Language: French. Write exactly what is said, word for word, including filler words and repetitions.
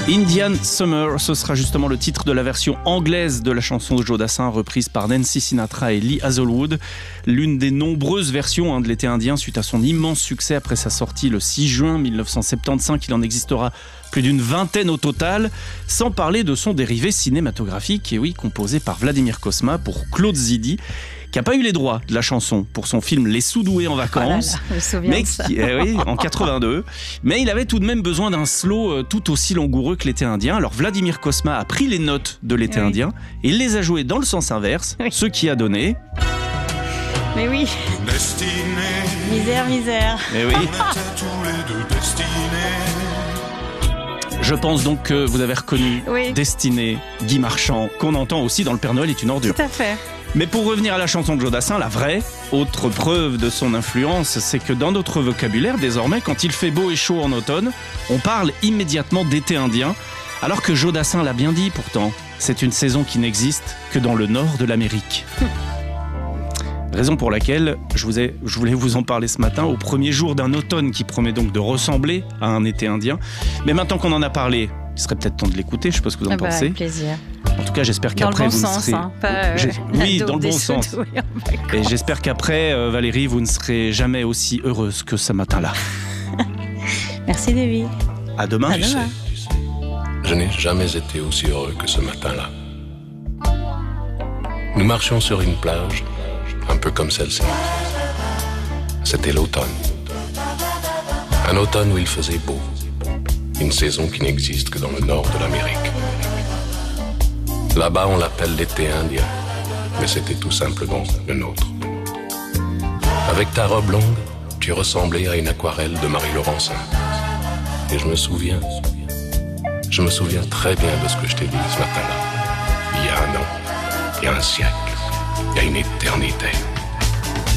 Indian Summer, ce sera justement le titre de la version anglaise de la chanson de Joe Dassin, reprise par Nancy Sinatra et Lee Hazlewood. L'une des nombreuses versions hein, de l'été indien suite à son immense succès après sa sortie le six juin mille neuf cent soixante-quinze. Il en existera plus d'une vingtaine au total, sans parler de son dérivé cinématographique, et oui, composé par Vladimir Cosma pour Claude Zidi, qui n'a pas eu les droits de la chanson pour son film Les Sous-doués en vacances, oh là là, je me souviens mais de ça. qui, eh oui, en quatre-vingt-deux. Mais il avait tout de même besoin d'un slow tout aussi langoureux que l'été indien. Alors Vladimir Cosma a pris les notes de l'été oui. indien et il les a jouées dans le sens inverse, oui. ce qui a donné... Mais oui, Destinés, misère, misère. Eh oui. on était tous les deux destinés. Je pense donc que vous avez reconnu Oui. Destinée, Guy Marchand, qu'on entend aussi dans Le Père Noël est une ordure. Tout à fait. Mais pour revenir à la chanson de Joe Dassin, la vraie, autre preuve de son influence, c'est que dans notre vocabulaire, désormais, quand il fait beau et chaud en automne, on parle immédiatement d'été indien, alors que Joe Dassin l'a bien dit pourtant, c'est une saison qui n'existe que dans le nord de l'Amérique. Raison pour laquelle je, vous ai, je voulais vous en parler ce matin, au premier jour d'un automne qui promet donc de ressembler à un été indien. Mais maintenant qu'on en a parlé, il serait peut-être temps de l'écouter, je sais pas ce que vous en Ah bah, pensez. avec plaisir. En tout cas, j'espère Dans le qu'après bon vous ne sens, serez... hein, pas euh, J'ai- la Oui, daube dans le des bon sens. Sous-doués en vacances. Et j'espère qu'après, euh, Valérie, vous ne serez jamais aussi heureuse que ce matin-là. Merci, David. À demain. À demain. Je n'ai jamais été aussi heureux que ce matin-là. Nous marchions sur une plage, un peu comme celle-ci. C'était l'automne. Un automne où il faisait beau. Une saison qui n'existe que dans le nord de l'Amérique. Là-bas, on l'appelle l'été indien, mais c'était tout simplement le nôtre. Avec ta robe longue, tu ressemblais à une aquarelle de Marie Laurencin. Et je me souviens, je me souviens très bien de ce que je t'ai dit ce matin-là. Il y a un an, il y a un siècle, il y a une éternité.